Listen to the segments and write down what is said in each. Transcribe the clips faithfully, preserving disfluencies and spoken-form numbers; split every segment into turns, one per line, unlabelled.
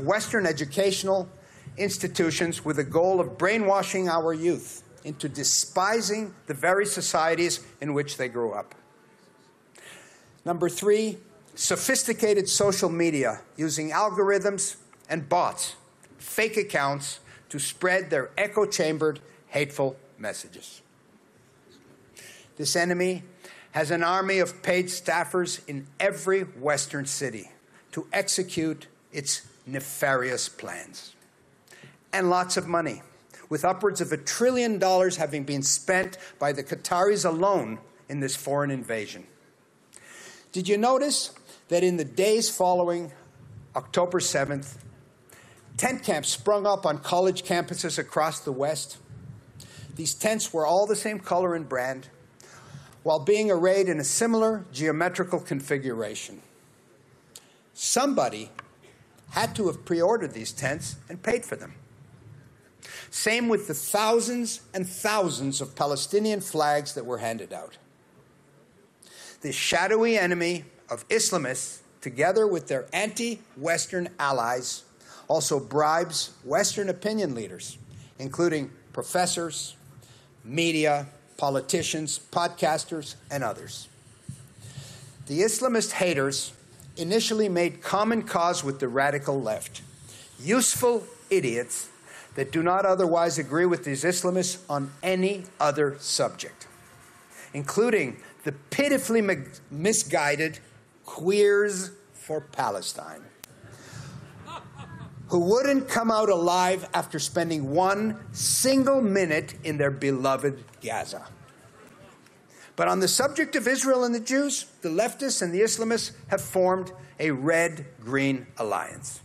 Western educational institutions with the goal of brainwashing our youth into despising the very societies in which they grew up. Number three, sophisticated social media using algorithms and bots, fake accounts, to spread their echo-chambered, hateful messages. This enemy has an army of paid staffers in every Western city to execute its nefarious plans. And lots of money, with upwards of a trillion dollars having been spent by the Qataris alone in this foreign invasion. Did you notice that in the days following October seventh, tent camps sprung up on college campuses across the West? These tents were all the same color and brand, while being arrayed in a similar geometrical configuration. Somebody had to have pre-ordered these tents and paid for them. Same with the thousands and thousands of Palestinian flags that were handed out. This shadowy enemy of Islamists, together with their anti-Western allies, also bribes Western opinion leaders, including professors, media, politicians, podcasters, and others. The Islamist haters initially made common cause with the radical left, useful idiots that do not otherwise agree with these Islamists on any other subject, including the pitifully misguided Queers for Palestine, who wouldn't come out alive after spending one single minute in their beloved Gaza. But on the subject of Israel and the Jews, the leftists and the Islamists have formed a red-green alliance.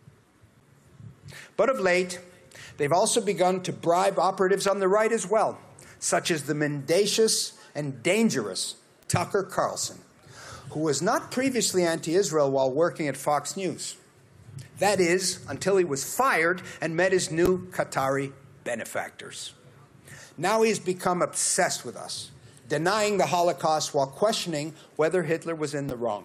But of late, they've also begun to bribe operatives on the right as well, such as the mendacious and dangerous Tucker Carlson, who was not previously anti-Israel while working at Fox News. That is, until he was fired and met his new Qatari benefactors. Now he's become obsessed with us, denying the Holocaust while questioning whether Hitler was in the wrong.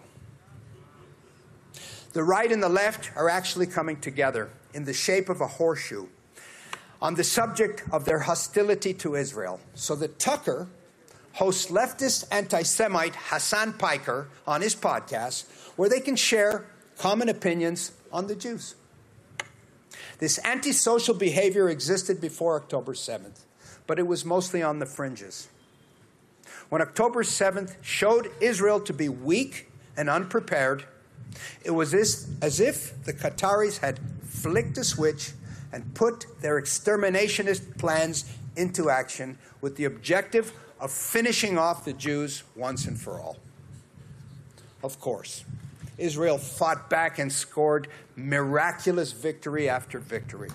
The right and the left are actually coming together in the shape of a horseshoe on the subject of their hostility to Israel, so that Tucker hosts leftist anti-Semite Hassan Piker on his podcast, where they can share common opinions on the Jews. This antisocial behavior existed before October seventh, but it was mostly on the fringes. When October seventh showed Israel to be weak and unprepared, it was as if the Qataris had flicked a switch and put their exterminationist plans into action with the objective of finishing off the Jews once and for all. Of course, Israel fought back and scored miraculous victory after victory.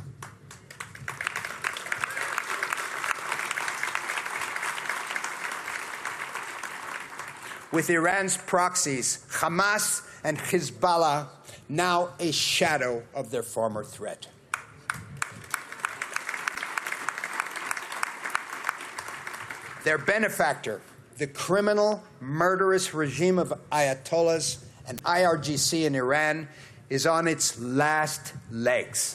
With Iran's proxies, Hamas and Hezbollah, now a shadow of their former threat. Their benefactor, the criminal, murderous regime of Ayatollahs and I R G C in Iran, is on its last legs.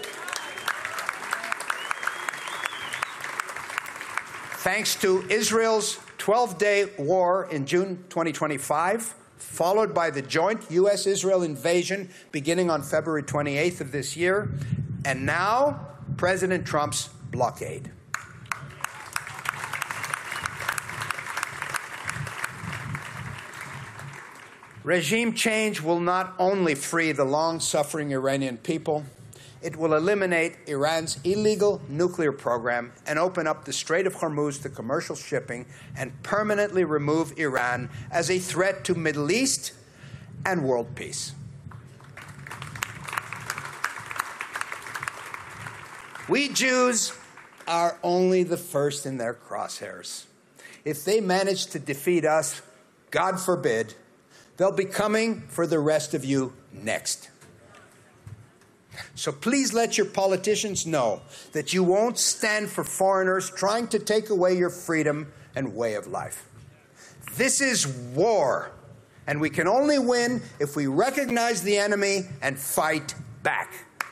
Thanks to Israel's twelve-day war in June twenty twenty-five, followed by the joint U S Israel invasion beginning on February twenty-eighth of this year, and now President Trump's blockade. Regime change will not only free the long-suffering Iranian people, it will eliminate Iran's illegal nuclear program and open up the Strait of Hormuz to commercial shipping and permanently remove Iran as a threat to Middle East and world peace. We Jews are only the first in their crosshairs. If they manage to defeat us, God forbid, they'll be coming for the rest of you next. So please let your politicians know that you won't stand for foreigners trying to take away your freedom and way of life. This is war, and we can only win if we recognize the enemy and fight back.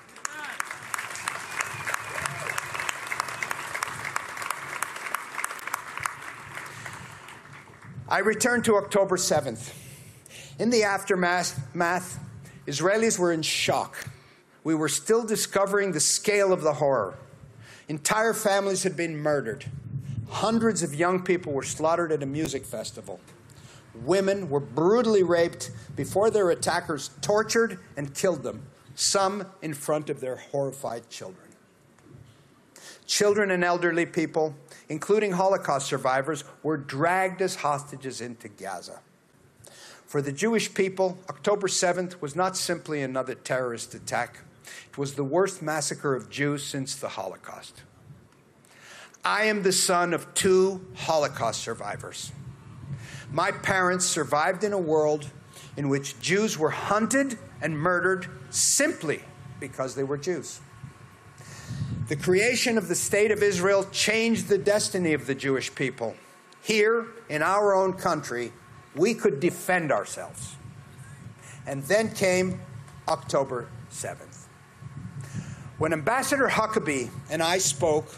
I returned to October seventh. In the aftermath, math, Israelis were in shock. We were still discovering the scale of the horror. Entire families had been murdered. Hundreds of young people were slaughtered at a music festival. Women were brutally raped before their attackers tortured and killed them, some in front of their horrified children. Children and elderly people, including Holocaust survivors, were dragged as hostages into Gaza. For the Jewish people, October seventh was not simply another terrorist attack. It was the worst massacre of Jews since the Holocaust. I am the son of two Holocaust survivors. My parents survived in a world in which Jews were hunted and murdered simply because they were Jews. The creation of the State of Israel changed the destiny of the Jewish people. Here, in our own country, we could defend ourselves. And then came October seventh. When Ambassador Huckabee and I spoke,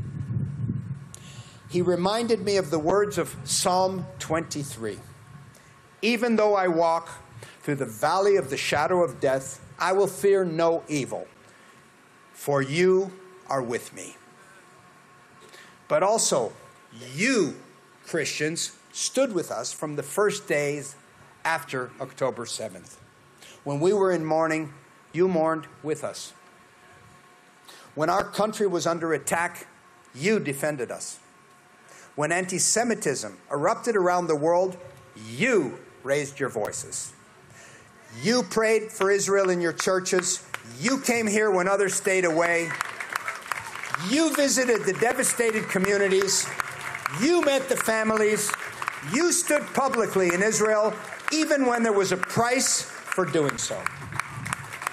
he reminded me of the words of Psalm twenty-three. Even though I walk through the valley of the shadow of death, I will fear no evil, for you are with me. But also, you, Christians, stood with us from the first days after October seventh. When we were in mourning, you mourned with us. When our country was under attack, you defended us. When anti-Semitism erupted around the world, you raised your voices. You prayed for Israel in your churches. You came here when others stayed away. You visited the devastated communities. You met the families. You stood publicly in Israel, even when there was a price for doing so.